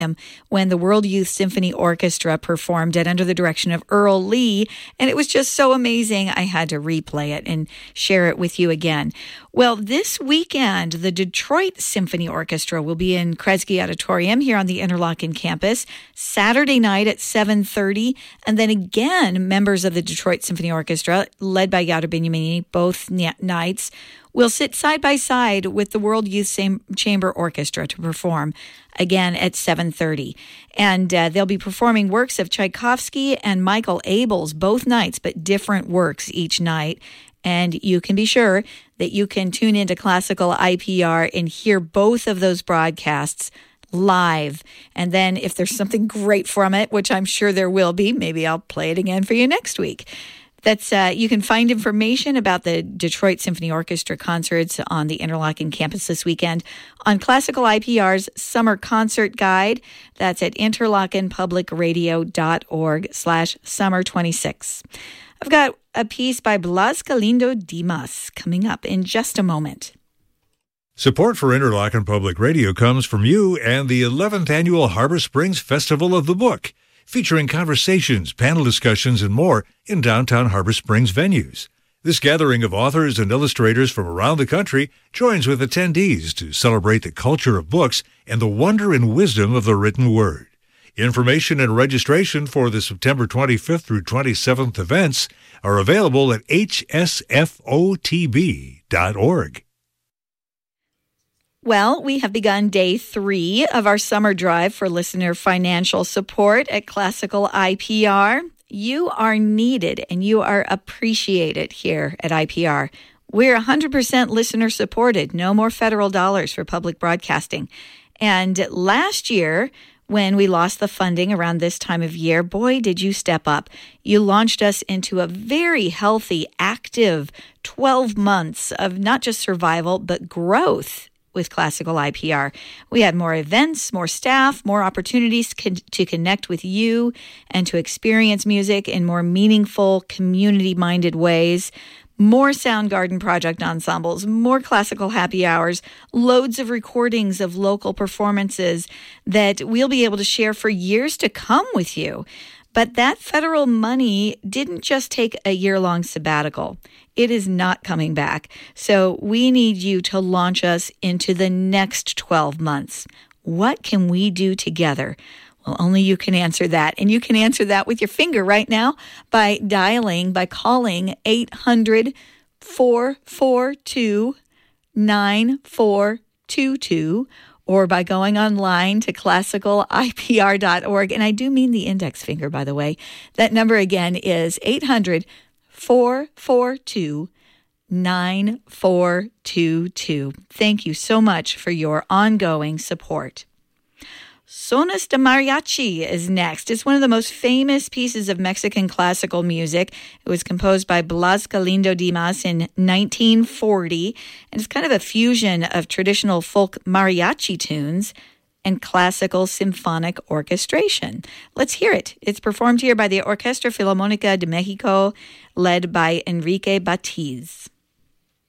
when the World Youth Symphony Orchestra performed it under the direction of Earl Lee, and it was just so amazing I had to replay it and share it with you again. Well, this weekend, the Detroit Symphony Orchestra will be in Kresge Auditorium here on the Interlochen campus, Saturday night at 7:30, and then again, members of the Detroit Symphony Orchestra, led by Yadar Binyamini, both nights, will sit side by side with the World Youth Chamber Orchestra to perform again at 7:30. And they'll be performing works of Tchaikovsky and Michael Abels both nights, but different works each night. And you can be sure that you can tune into Classical IPR and hear both of those broadcasts live. And then if there's something great from it, which I'm sure there will be, maybe I'll play it again for you next week. That's you can find information about the Detroit Symphony Orchestra concerts on the Interlochen campus this weekend on Classical IPR's Summer Concert Guide. That's at interlochenpublicradio.org/summer26. I've got a piece by Blas Galindo Dimas coming up in just a moment. Support for Interlochen Public Radio comes from you and the 11th Annual Harbor Springs Festival of the Book, featuring conversations, panel discussions, and more in downtown Harbor Springs venues. This gathering of authors and illustrators from around the country joins with attendees to celebrate the culture of books and the wonder and wisdom of the written word. Information and registration for the September 25th through 27th events are available at hsfotb.org. Well, we have begun day 3 of our summer drive for listener financial support at Classical IPR. You are needed and you are appreciated here at IPR. We're 100% listener supported. No more federal dollars for public broadcasting. And last year, when we lost the funding around this time of year, boy, did you step up. You launched us into a very healthy, active 12 months of not just survival, but growth with Classical IPR. We had more events, more staff, more opportunities to connect with you and to experience music in more meaningful, community-minded ways. More Soundgarden project ensembles, more classical happy hours, loads of recordings of local performances that we'll be able to share for years to come with you. But that federal money didn't just take a year-long sabbatical. It is not coming back. So we need you to launch us into the next 12 months. What can we do together? Well, only you can answer that. And you can answer that with your finger right now by calling 800-442-9422 or by going online to classicalipr.org. And I do mean the index finger, by the way. That number again is 800-442-9422. Thank you so much for your ongoing support. Sones de Mariachi is next. It's one of the most famous pieces of Mexican classical music. It was composed by Blas Galindo Dimas in 1940, and it's kind of a fusion of traditional folk mariachi tunes and classical symphonic orchestration. Let's hear it. It's performed here by the Orquesta Filarmónica de México, led by Enrique Batiz.